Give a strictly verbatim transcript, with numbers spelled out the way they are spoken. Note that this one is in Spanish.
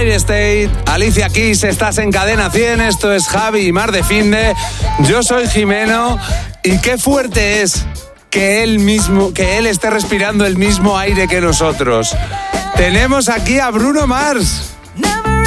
Empire State, Alicia Keys, estás en Cadena cien, esto es Javi y Mar de Finde, yo soy Jimeno y qué fuerte es que él mismo, que él esté respirando el mismo aire que nosotros. Tenemos aquí a Bruno Mars.